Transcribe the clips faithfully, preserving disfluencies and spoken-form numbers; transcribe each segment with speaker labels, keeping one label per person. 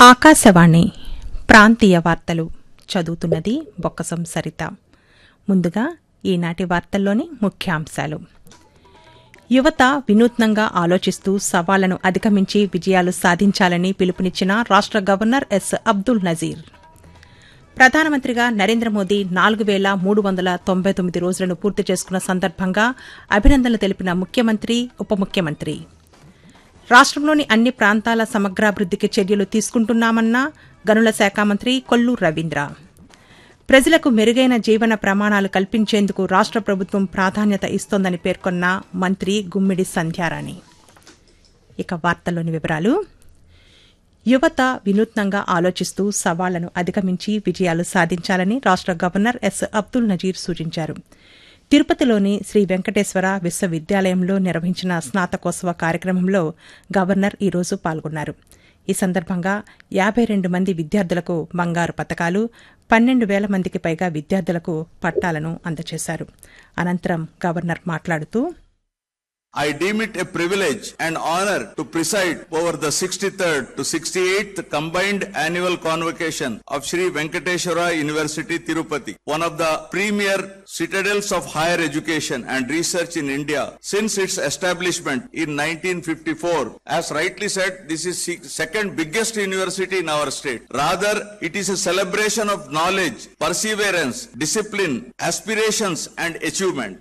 Speaker 1: ఆకాశవాణి ప్రాంతీయ వార్తలు చదువుతున్నది బొక్కసం సరిత. ముందుగా ఈనాటి వార్తల్లోని ముఖ్యాంశాలు. యువత వినూత్నంగా ఆలోచిస్తూ సవాళ్లను అధిగమించి విజయాలు సాధించాలని పిలుపునిచ్చిన రాష్ట గవర్నర్ ఎస్ అబ్దుల్ నజీర్. ప్రధానమంత్రిగా నరేంద్ర మోదీ నాలుగు వేల మూడు వందల తొంభై తొమ్మిది రోజులను పూర్తి చేసుకున్న సందర్భంగా అభినందనలు తెలిపిన ముఖ్యమంత్రి, ఉప ముఖ్యమంత్రి. రాష్టంలోని అన్ని ప్రాంతాల సమగ్రాభివృద్దికి చర్యలు తీసుకుంటున్నామన్న గనుల శాఖ మంత్రి కొల్లు రవీంద్ర. ప్రజలకు మెరుగైన జీవన ప్రమాణాలు కల్పించేందుకు రాష్ట ప్రభుత్వం ప్రాధాన్యత ఇస్తోందని పేర్కొన్న మంత్రి గుమ్మిడి సంధ్యారాణి. ఇక వార్తల్లోని వివరాలు. యువత వినూత్నంగా ఆలోచిస్తూ సవాళ్లను అధిగమించి విజయాలు సాధించాలని రాష్ట గవర్నర్ ఎస్ అబ్దుల్ నజీర్ సూచించారు. తిరుపతిలోని శ్రీ వెంకటేశ్వర విశ్వవిద్యాలయంలో నిర్వహించిన స్నాతకోత్సవ కార్యక్రమంలో గవర్నర్ ఈరోజు పాల్గొన్నారు. ఈ సందర్భంగా యాబై రెండు మంది విద్యార్థులకు బంగారు పతకాలు, పన్నెండు వేల మందికి పైగా విద్యార్థులకు పట్టాలను అందజేశారు. అనంతరం గవర్నర్ మాట్లాడుతూ,
Speaker 2: I deem it a privilege and honor to preside over the sixty-third to sixty-eighth combined annual convocation of Sri Venkateswara University Tirupati, one of the premier citadels of higher education and research in India since its establishment in nineteen fifty-four. As rightly said, this is the second biggest university in our state. Rather, it is a celebration of knowledge, perseverance, discipline, aspirations and achievement.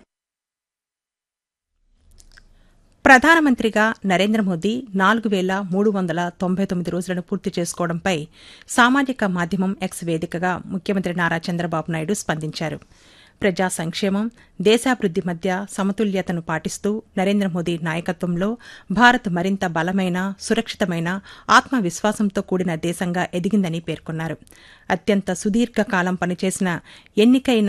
Speaker 1: ప్రధానమంత్రిగా నరేంద్ర మోదీ నాలుగు వేల మూడు వందల తొంభై తొమ్మిది రోజులను పూర్తి చేసుకోవడంపై సామాజిక మాధ్యమం ఎక్స్ వేదికగా ముఖ్యమంత్రి నారా చంద్రబాబు నాయుడు స్పందించారు. ప్రజా సంక్షేమం, దేశాభివృద్ది మధ్య సమతుల్యతను పాటిస్తూ నరేంద్ర మోదీ నాయకత్వంలో భారత్ మరింత బలమైన, సురక్షితమైన, ఆత్మవిశ్వాసంతో కూడిన దేశంగా ఎదిగిందని పేర్కొన్నారు. అత్యంత సుదీర్ఘకాలం పనిచేసిన ఎన్నికైన